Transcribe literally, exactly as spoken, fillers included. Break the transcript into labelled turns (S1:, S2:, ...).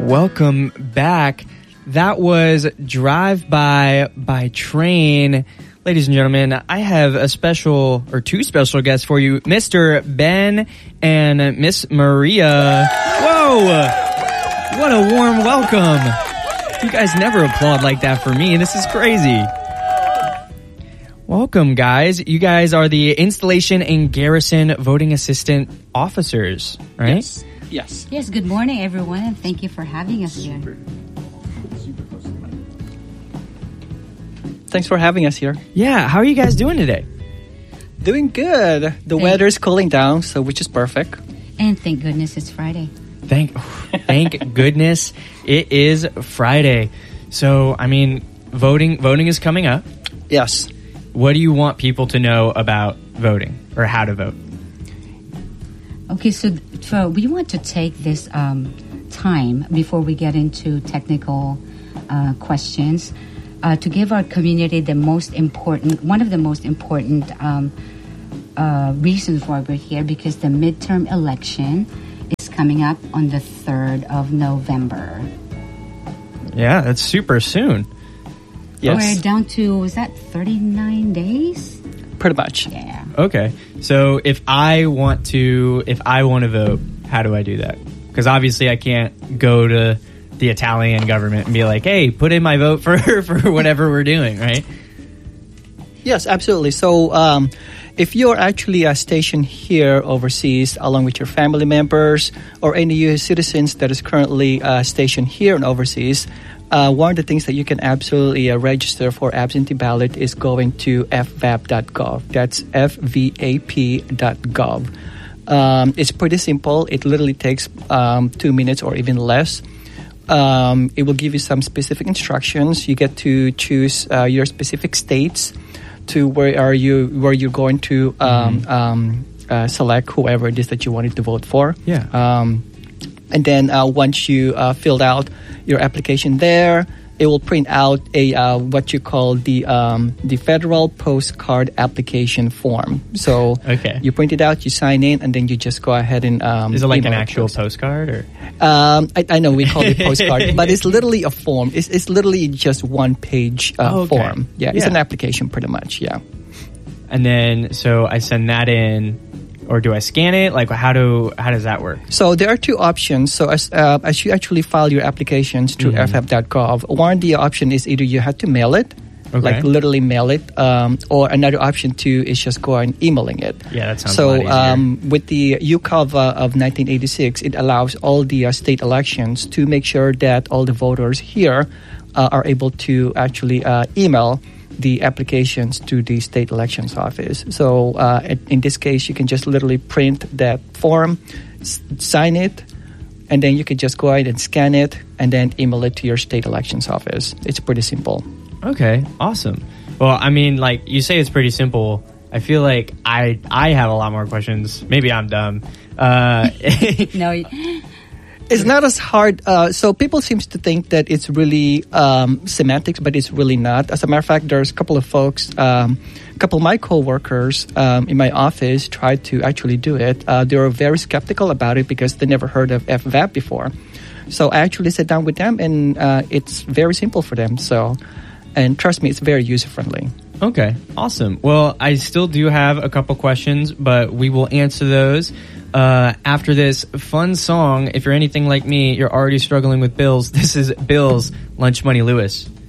S1: welcome back. That was Drive By by Train. Ladies and gentlemen, I have a special, or two special guests for you, Mister Ben and Miss Maria. Whoa! What a warm welcome. You guys never applaud like that for me. This is crazy. Welcome, guys. You guys are the Installation and Garrison Voting Assistant Officers, right?
S2: Yes. Yes.
S3: Yes, good morning, everyone, and thank you for having us here.
S2: Super. Super close to the mic. Thanks for having us here.
S1: Yeah, how are you guys doing today?
S2: Doing good. The
S3: Thank-
S2: weather's cooling down, so which is perfect.
S3: And thank goodness it's Friday.
S1: Thank thank goodness it is Friday. So, I mean, voting voting is coming up.
S2: Yes.
S1: What do you want people to know about voting or how to vote?
S3: Okay, so, so we want to take this um, time before we get into technical uh, questions uh, to give our community the most important, one of the most important um, uh, reasons why we're here, because the midterm election is coming up on the third of November.
S1: Yeah, that's super soon.
S2: Yes.
S3: We're down to, was that thirty-nine days?
S2: Pretty much.
S3: Yeah.
S1: Okay. So, if I want to if I want to vote, how do I do that? Because obviously I can't go to the Italian government and be like, "Hey, put in my vote for for whatever we're doing," right?
S2: Yes, absolutely. So, um, if you're actually uh, stationed here overseas, along with your family members or any U S citizens that is currently uh, stationed here and overseas, uh, one of the things that you can absolutely uh, register for absentee ballot is going to f v a p dot gov. That's f v a p dot gov. Um, it's pretty simple. It literally takes um, two minutes or even less. Um, it will give you some specific instructions. You get to choose uh, your specific states to where are you where you're going to um,
S1: Mm-hmm.
S2: um, uh, select whoever it is that you wanted to vote for.
S1: Yeah.
S2: Um, and then uh, once you uh, filled out your application there, it will print out a uh, what you call the um, the federal postcard application form. So
S1: Okay.
S2: you print it out, you sign in, and then you just go ahead and um,
S1: Is it like an
S2: email
S1: actual
S2: it to us.
S1: postcard or?
S2: Um, I, I know we call it postcard, but it's literally a form. It's, it's literally just one page uh,
S1: Oh, okay.
S2: form. Yeah, it's
S1: Yeah.
S2: an application pretty much. Yeah.
S1: And then so I send that in, or do I scan it? Like how do how does that work?
S2: So there are two options. So as uh, as you actually file your applications through
S1: Mhm.
S2: f v a p dot gov, one of the option is either you have to mail it,
S1: Okay.
S2: like literally mail it, um, or another option too is just go and emailing it.
S1: Yeah, that sounds a
S2: So
S1: lot easier.
S2: um, with the U C O V uh, of nineteen eighty-six, it allows all the uh, state elections to make sure that all the voters here uh, are able to actually uh, email the applications to the state elections office. So uh, in- in this case, you can just literally print that form, s- sign it, and then you can just go ahead and scan it and then email it to your state elections office. It's pretty simple.
S1: Okay, awesome. Well, I mean, like you say, it's pretty simple. I feel like I I have a lot more questions. Maybe I'm dumb. Uh,
S3: No,
S2: It's not as hard. Uh, so people seems to think that it's really um, semantics, but it's really not. As a matter of fact, there's a couple of folks, um, a couple of my coworkers um, in my office tried to actually do it. Uh, they were very skeptical about it because they never heard of f v a p before. So I actually sat down with them, and uh, it's very simple for them. So, and trust me, it's very user friendly.
S1: Okay, awesome. Well, I still do have a couple questions, but we will answer those uh, after this fun song. If you're anything like me, you're already struggling with bills. This is Bills, Lunch Money Lewis.